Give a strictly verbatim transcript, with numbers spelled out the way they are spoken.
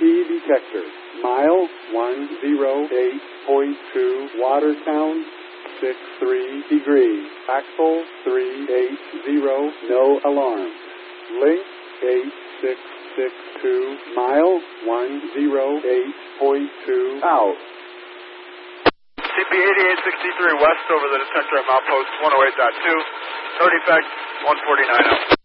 key detector. Mile one oh eight point two, water sound six three degrees. Axle three eighty, no alarm. Link eight six six two, mile one oh eight point two, out. C P eighty-eight sixty-three west over the detector at milepost one oh eight point two. Code effect one forty-nine out.